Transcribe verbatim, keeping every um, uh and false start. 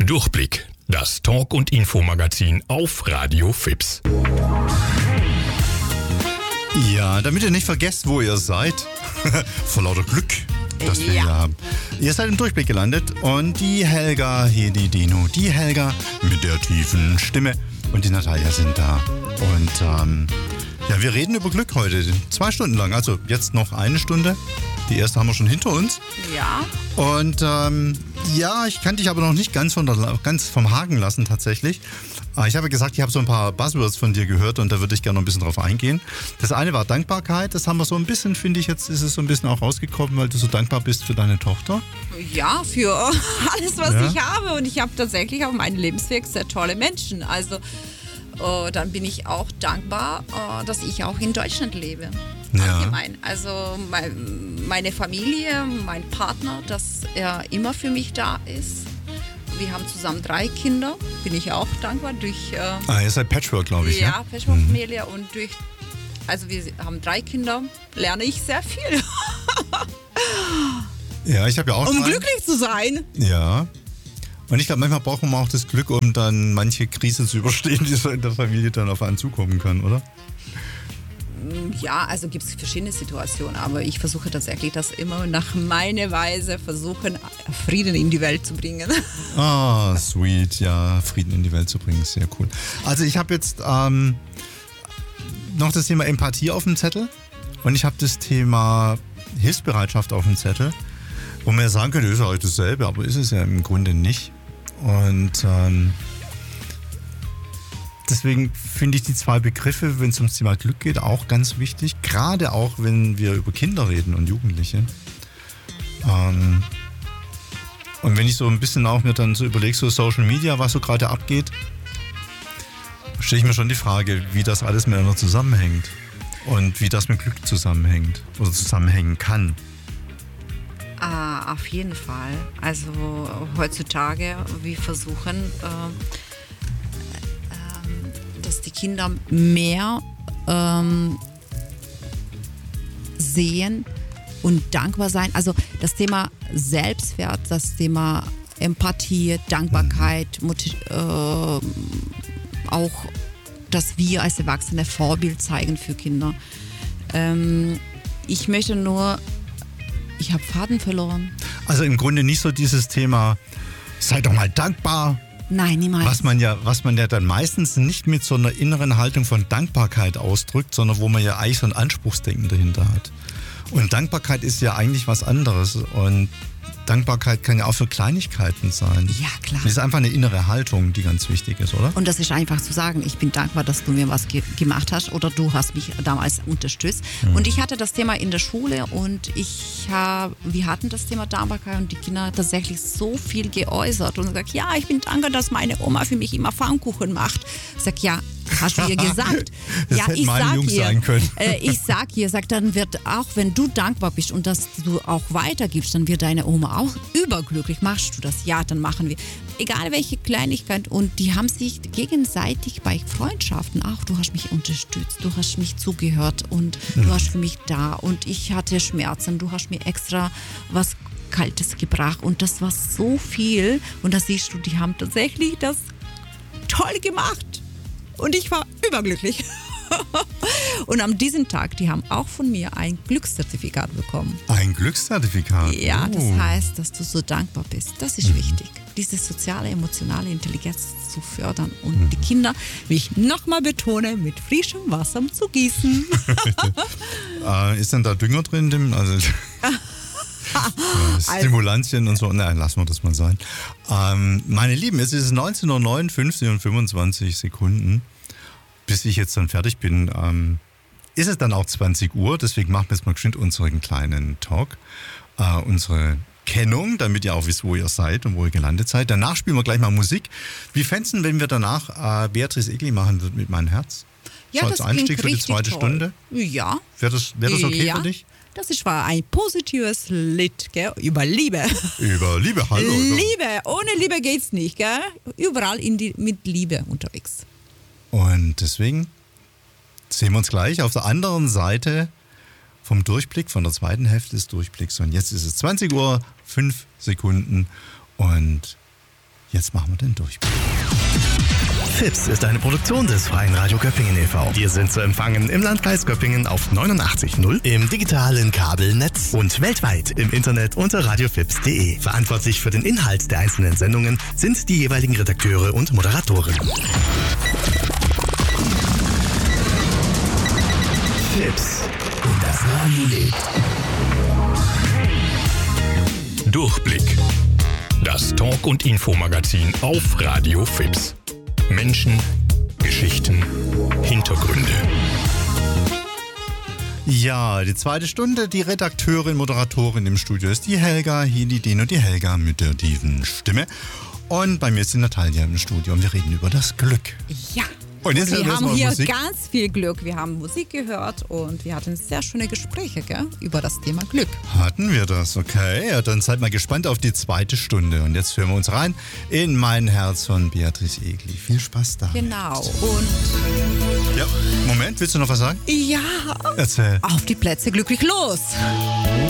Durchblick, das Talk- und Infomagazin auf Radio Fips. Ja, damit ihr nicht vergesst, wo ihr seid, vor lauter Glück, das wir Ja. hier haben. Ihr seid im Durchblick gelandet und die Helga, hier die Dino, die Helga mit der tiefen Stimme und die Natalia sind da. Und ähm, ja, wir reden über Glück heute, zwei Stunden lang, also jetzt noch eine Stunde. Die erste haben wir schon hinter uns. Ja. Und ähm, ja, ich kann dich aber noch nicht ganz, von der, ganz vom Haken lassen tatsächlich. Ich habe gesagt, ich habe so ein paar Buzzwords von dir gehört und da würde ich gerne noch ein bisschen drauf eingehen. Das eine war Dankbarkeit, das haben wir so ein bisschen, finde ich, jetzt ist es so ein bisschen auch rausgekommen, weil du so dankbar bist für deine Tochter. Ja, für alles, was Ja. ich habe. Und ich habe tatsächlich auf meinem Lebensweg sehr tolle Menschen. Also äh, dann bin ich auch dankbar, äh, dass ich auch in Deutschland lebe. Ja. Allgemein. Also mein, meine Familie, mein Partner, dass er immer für mich da ist. Wir haben zusammen drei Kinder, bin ich auch dankbar durch äh, Ah, ihr seid Patchwork, glaube ich, ja, ja? Patchwork-Familie und durch, also wir haben drei Kinder, lerne ich sehr viel. Ja, ich habe ja auch Um drei. glücklich zu sein. Ja. Und ich glaube, manchmal braucht man auch das Glück, um dann manche Krise zu überstehen, die so in der Familie dann auf einen zukommen kann, oder? Ja, also gibt es verschiedene Situationen, aber ich versuche tatsächlich, das immer nach meiner Weise versuchen, Frieden in die Welt zu bringen. Ah, sweet, ja, Frieden in die Welt zu bringen, sehr cool. Also ich habe jetzt ähm, noch das Thema Empathie auf dem Zettel und ich habe das Thema Hilfsbereitschaft auf dem Zettel, wo man ja sagen könnte, ist ja heute dasselbe, aber ist es ja im Grunde nicht. Und ähm, deswegen finde ich die zwei Begriffe, wenn es ums Thema Glück geht, auch ganz wichtig. Gerade auch, wenn wir über Kinder reden und Jugendliche. Ähm, und wenn ich so ein bisschen auch mir dann so überlege, so Social Media, was so gerade abgeht, stelle ich mir schon die Frage, wie das alles miteinander zusammenhängt. Und wie das mit Glück zusammenhängt oder zusammenhängen kann. Ah, auf jeden Fall. Also heutzutage, wir versuchen, äh, ähm, dass die Kinder mehr ähm, sehen und dankbar sein. Also das Thema Selbstwert, das Thema Empathie, Dankbarkeit, Moti- äh, auch, dass wir als Erwachsene Vorbild zeigen für Kinder. Ähm, ich möchte nur, ich habe Faden verloren. Also im Grunde nicht so dieses Thema, sei doch mal dankbar. Nein, niemals. Was man ja, was man ja dann meistens nicht mit so einer inneren Haltung von Dankbarkeit ausdrückt, sondern wo man ja eigentlich so ein Anspruchsdenken dahinter hat. Und Dankbarkeit ist ja eigentlich was anderes. Und Dankbarkeit kann ja auch für Kleinigkeiten sein. Ja, klar. Das ist einfach eine innere Haltung, die ganz wichtig ist, oder? Und das ist einfach zu sagen, ich bin dankbar, dass du mir was ge- gemacht hast oder du hast mich damals unterstützt. Mhm. Und ich hatte das Thema in der Schule und ich hab, wir hatten das Thema Dankbarkeit und die Kinder tatsächlich so viel geäußert und gesagt, ja, ich bin dankbar, dass meine Oma für mich immer Pfannkuchen macht. Ich sag, ja, hast du ihr gesagt? Das ja, hätten ich meine sag Jungs ihr, sein können. äh, ich sag ihr, sag, dann wird auch, wenn du dankbar bist und das du auch weitergibst, dann wird deine Oma auch überglücklich. Machst du das? Ja, dann machen wir. Egal welche Kleinigkeit. Und die haben sich gegenseitig bei Freundschaften auch, du hast mich unterstützt, du hast mich zugehört und Mhm. du hast für mich da und ich hatte Schmerzen, du hast mir extra was Kaltes gebracht und das war so viel und da siehst du, die haben tatsächlich das toll gemacht. Und ich war überglücklich. Und an diesem Tag, die haben auch von mir ein Glückszertifikat bekommen. Ein Glückszertifikat. Ja, das Oh. heißt, dass du so dankbar bist. Das ist wichtig. Diese soziale, emotionale Intelligenz zu fördern und die Kinder, wie ich nochmal betone, mit frischem Wasser zu gießen. Äh, ist denn da Dünger drin? Dem- Also, ja, Stimulantien und so. Nein, lassen wir das mal sein. Ähm, meine Lieben, es ist neunzehn Uhr neunundfünfzig und fünfundzwanzig Sekunden, bis ich jetzt dann fertig bin. Ähm, ist es dann auch zwanzig Uhr, deswegen machen wir jetzt mal geschwind unseren kleinen Talk, äh, unsere Kennung, damit ihr auch wisst, wo ihr seid und wo ihr gelandet seid. Danach spielen wir gleich mal Musik. Wie fändest du, wenn wir danach äh, Beatrice Egli machen würden mit meinem Herz? Ja, so als das Einstieg klingt für die richtig zweite toll. Stunde? Ja. Wäre das, wär das okay ja. für dich? Das ist war ein positives Lied, gell? Über Liebe. Über Liebe, hallo. Liebe, ohne Liebe geht's nicht, gell? Überall in die, mit Liebe unterwegs. Und deswegen sehen wir uns gleich auf der anderen Seite vom Durchblick, von der zweiten Hälfte des Durchblicks. Und jetzt ist es zwanzig Uhr, fünf Sekunden und Jetzt machen wir den Durchblick. Fips ist eine Produktion des Freien Radio Göppingen e V Wir sind zu empfangen im Landkreis Göppingen auf neunundachtzig Komma null, im digitalen Kabelnetz und weltweit im Internet unter radiofips punkt de. Verantwortlich für den Inhalt der einzelnen Sendungen sind die jeweiligen Redakteure und Moderatoren. Fips und das Radio lebt. Durchblick. Das Talk- und Infomagazin auf Radio Fips. Menschen, Geschichten, Hintergründe. Ja, die zweite Stunde, die Redakteurin, Moderatorin im Studio ist die Helga, hier die Dino, die Helga mit der tiefen Stimme. Und bei mir ist die Natalia im Studio und wir reden über das Glück. Ja. Und jetzt wir haben hier Musik. ganz viel Glück. Wir haben Musik gehört und wir hatten sehr schöne Gespräche, gell, über das Thema Glück. Hatten wir das, okay. Ja, dann seid mal gespannt auf die zweite Stunde. Und jetzt hören wir uns rein in Mein Herz von Beatrice Egli. Viel Spaß da. Genau. Und ja, Moment, willst du noch was sagen? ja, Erzähl. auf die Plätze, glücklich los.